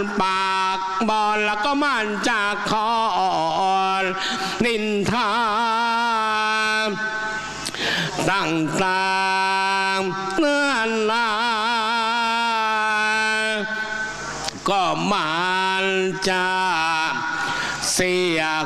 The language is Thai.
ปากบอลแล้วก็มันจากคอนนินทาต่างๆเนื่อนลาก็มันจะเสีย